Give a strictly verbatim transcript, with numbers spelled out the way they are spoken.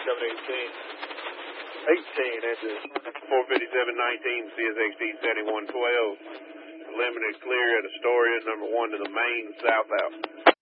fifty-seven eighteen. eighteen inches. four fifty-seven nineteen, C S X T seventy-one twelve. Limited clear at Astoria, number one to the main, south out.